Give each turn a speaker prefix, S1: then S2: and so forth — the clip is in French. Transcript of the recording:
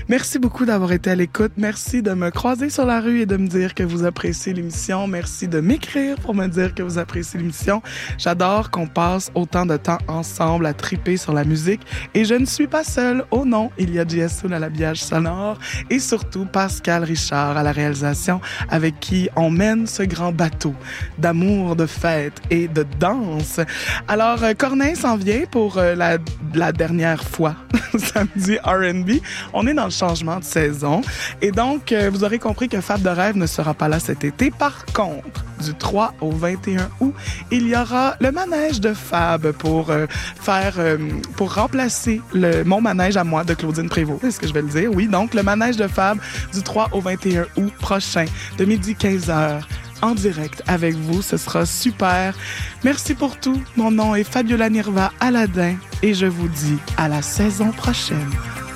S1: Merci beaucoup d'avoir été à l'écoute. Merci de me croiser sur la rue et de me dire que vous appréciez l'émission. Merci de m'écrire pour me dire que vous appréciez l'émission. J'adore qu'on passe autant de temps ensemble à triper sur la musique. Et je ne suis pas seule. Oh non, il y a JS Soul à l'habillage sonore et surtout Pascal Richard à la réalisation avec qui on mène ce grand bateau d'amour, de fête et de danse. Alors, Corneille s'en vient pour la dernière fois, samedi R&B. On est dans le changement de saison. Et donc, vous aurez compris que Fab de Rêve ne sera pas là cet été. Par contre, du 3 au 21 août, il y aura le manège de Fab pour remplacer mon manège à moi de Claudine Prévost. Est-ce que je vais le dire? Oui, donc le manège de Fab du 3 au 21 août prochain, de midi 15h. En direct avec vous, ce sera super. Merci pour tout. Mon nom est Fabiola Nirva Aladin et je vous dis à la saison prochaine.